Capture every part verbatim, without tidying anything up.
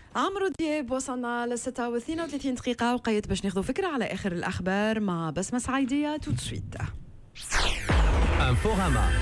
عمرو دياب وصلنا للستة واثنين وثلاثين دقيقة وقيت باش ناخذ فكرة على آخر الأخبار مع بسمة سعيدية توت سويت. انفوغاما.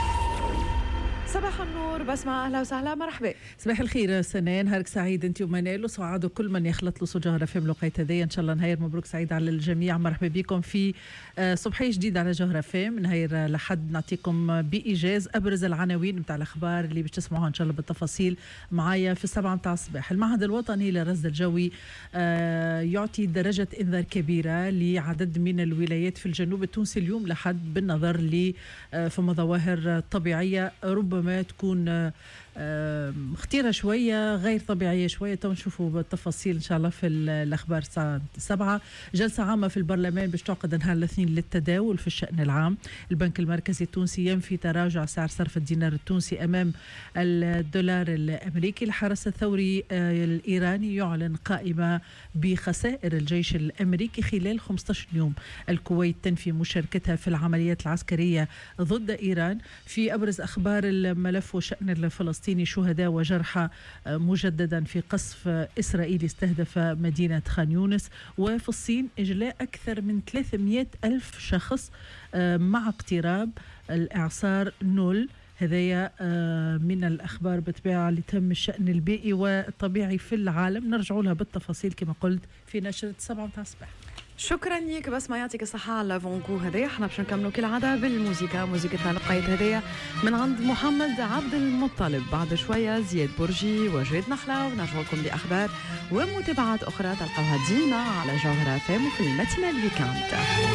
صباح النور بسمة، أهلا وسهلا، مرحبا. صباح الخير سنان، نهارك سعيد انت ومنال وسعاد وكل من يخلط له سجارة في ملوقيت هذيا. ان شاء الله نهار مبروك سعيد على الجميع. مرحبا بكم في صبحية جديدة على جوهرة فام. نهار لحد نعطيكم بإيجاز أبرز العناوين متاع الأخبار اللي باش تسمعوها إن شاء الله بالتفاصيل معايا في السبعة متاع الصباح. المعهد الوطني للرصد الجوي يعطي درجة إنذار كبيرة لعدد من الولايات في الجنوب التونسي اليوم لحد بالنظر ل فما ظواهر طبيعية ربما تكون اختيرة شوية غير طبيعية شوية. تو نشوفوا بالتفاصيل إن شاء الله في الأخبار الساعة سبعة. جلسة عامة في البرلمان باش تعقد نهار الاثنين للتداول في الشأن العام. البنك المركزي التونسي ينفي تراجع سعر صرف الدينار التونسي أمام الدولار الأمريكي. الحرس الثوري الإيراني يعلن قائمة بخسائر الجيش الأمريكي خلال خمسة عشر يوم. الكويت تنفي مشاركتها في العمليات العسكرية ضد إيران. في أبرز أخبار الملف وشأن الفلسطيني، شهداء وجرحى مجددا في قصف إسرائيلي استهدف مدينة خان يونس. وفي الصين إجلاء أكثر من ثلاثمئة ألف شخص مع اقتراب الإعصار نول. هذايا من الأخبار بطبيعة اللي تم الشأن البيئي والطبيعي في العالم. نرجعوا لها بالتفاصيل كما قلت في نشرة سبعة متاع الصباح. شكرا ليك بسمة، يعطيك الصحة على فونكو هذايا. احنا باش نكملوا كالعادة بالموسيقى. موسيقتنا لقيت هذايا من عند محمد عبد المطلب. بعد شوية زياد برجي وجيد نخلة، ونرجع لكم بأخبار ومتابعات أخرى تلقوها ديما على جوهرة فام في الماتينال ويكاند.